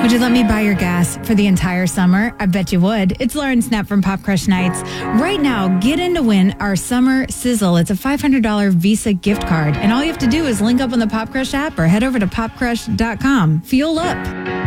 Would you let me buy your gas for the entire summer? I bet you would. It's Lauren Snap from Pop Crush Nights. Right now, get in to win our summer sizzle. It's a $500 Visa gift card. And all you have to do is link up on the Pop Crush app or head over to popcrush.com. Fuel up.